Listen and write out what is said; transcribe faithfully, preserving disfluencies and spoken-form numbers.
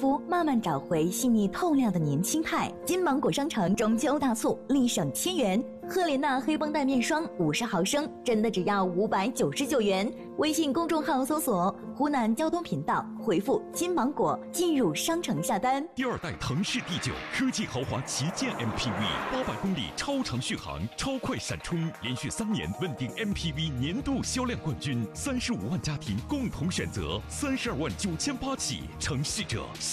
肤慢慢找回细腻透亮的年轻态。金芒果商城中秋大促，立省千元。赫莲娜黑绷带面霜五十毫升，真的只要五百九十九元。微信公众号搜索湖南交通频道，回复金芒果进入商城下单。 第二代腾势 D 九科技豪华旗舰 M P V， 八百公里超长续航，超快闪充，连续三年稳定 M P V 年度销量冠军，三十五万家庭共同选择，三十二万九千八起，承事者。